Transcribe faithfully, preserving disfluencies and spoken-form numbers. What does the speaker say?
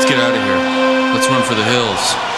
Let's get out of here. Let's run for the hills.